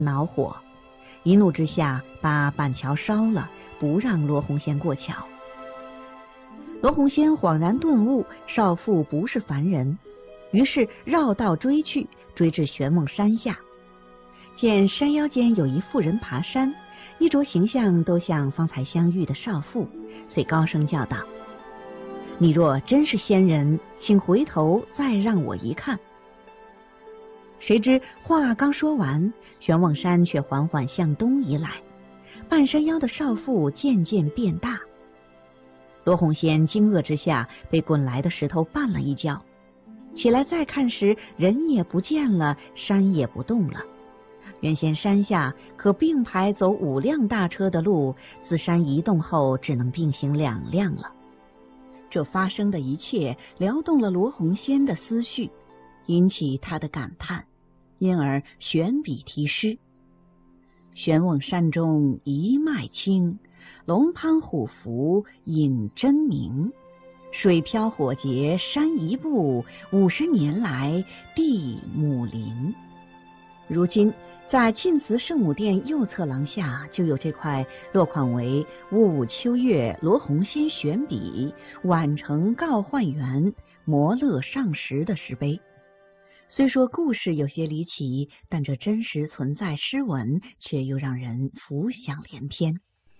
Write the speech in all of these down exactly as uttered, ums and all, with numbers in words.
恼火，一怒之下把板桥烧了，不让罗红仙过桥。罗红仙恍然顿悟，少妇不是凡人，于是绕道追去，追至玄梦山下，见山腰间有一妇人爬山，衣着形象都像方才相遇的少妇，遂高声叫道：你若真是仙人，请回头再让我一看。谁知话刚说完，玄梦山却缓缓向东移来，半山腰的少妇渐渐变大。罗红仙惊愕之下，被滚来的石头绊了一跤，起来再看时，人也不见了，山也不动了。原先山下可并排走五辆大车的路，自山移动后只能并行两辆了。这发生的一切撩动了罗红仙的思绪，引起他的感叹，因而悬笔题诗：玄瓮山中一脉清，龙攀虎伏引真名。水漂火劫山一步，五十年来地母林。如今在晋祠圣母殿右侧廊下，就有这块落款为戊午秋月罗红仙悬笔，宛城告焕元摩勒上石的石碑。虽说故事有些离奇，但这真实存在诗文却又让人浮想联翩。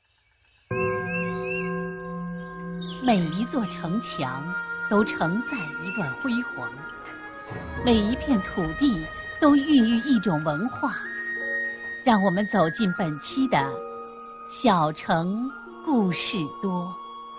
每一座城墙都承载一段辉煌，每一片土地都孕育一种文化。让我们走进本期的小城故事多。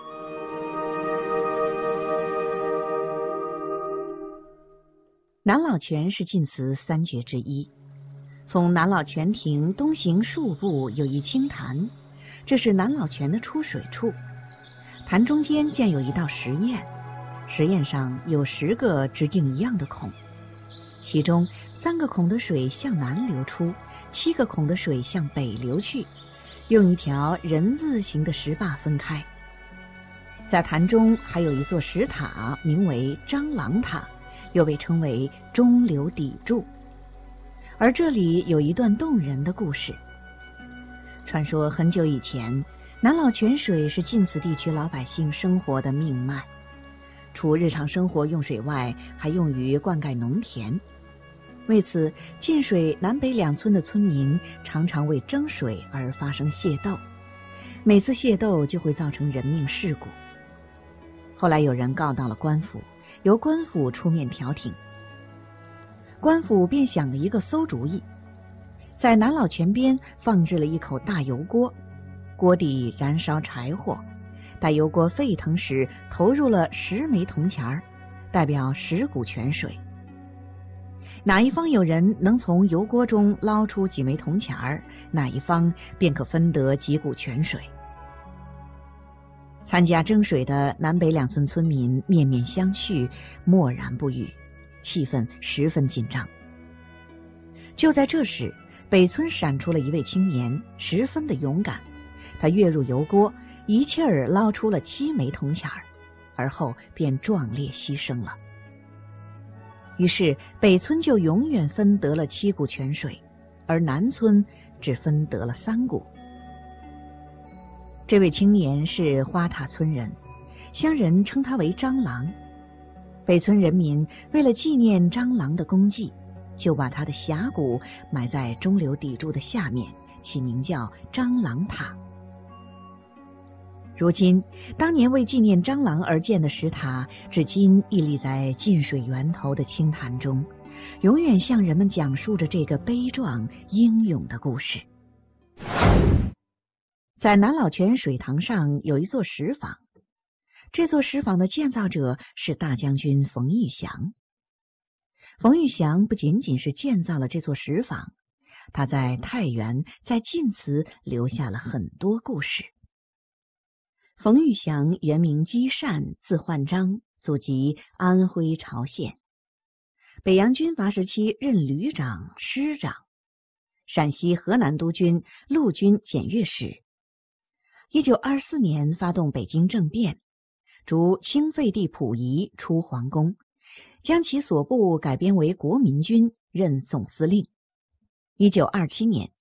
南老泉是晋祠三绝之一，从南老泉亭东行数步有一清潭，这是南老泉的出水处。潭中间建有一道石堰，石堰上有十个直径一样的孔，其中三个孔的水向南流出，七个孔的水向北流去，用一条人字形的石坝分开。在潭中还有一座石塔，名为蟑螂塔，又被称为中流砥柱。而这里有一段动人的故事。传说很久以前，南老泉水是晋祠地区老百姓生活的命脉，除日常生活用水外，还用于灌溉农田。为此，晋水南北两村的村民常常为争水而发生械斗，每次械斗就会造成人命事故。后来有人告到了官府，由官府出面调停。官府便想了一个馊主意，在南老泉边放置了一口大油锅，锅底燃烧柴火，待油锅沸腾时，投入了十枚铜钱，代表十股泉水。哪一方有人能从油锅中捞出几枚铜钱，哪一方便可分得几股泉水。参加争水的南北两村村民面面相觑，默然不语，气氛十分紧张。就在这时，北村闪出了一位青年，十分的勇敢。他跃入油锅，一气儿捞出了七枚铜钱，而后便壮烈牺牲了。于是北村就永远分得了七股泉水，而南村只分得了三股。这位青年是花塔村人，乡人称他为蟑螂。北村人民为了纪念蟑螂的功绩，就把他的峡谷埋在中流砥柱的下面，起名叫蟑螂塔。如今，当年为纪念蟑螂而建的石塔，至今屹立在晋水源头的清潭中，永远向人们讲述着这个悲壮英勇的故事。在南老泉水塘上有一座石坊，这座石坊的建造者是大将军冯玉祥。冯玉祥不仅仅是建造了这座石坊，他在太原、在晋祠留下了很多故事。冯玉祥原名积善，字焕章，祖籍安徽巢县。北洋军阀时期任旅长、师长，陕西河南督军、陆军检阅使。一九二四年发动北京政变，逐清废帝溥仪出皇宫，将其所部改编为国民军，任总司令。一九二七年，